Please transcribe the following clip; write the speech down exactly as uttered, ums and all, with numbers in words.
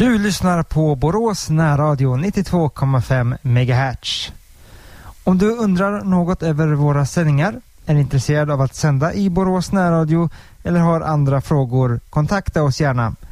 Du lyssnar på Borås närradio nittiotvå komma fem megahertz. Om du undrar något över våra sändningar, är intresserad av att sända i Borås närradio eller har andra frågor, kontakta oss gärna.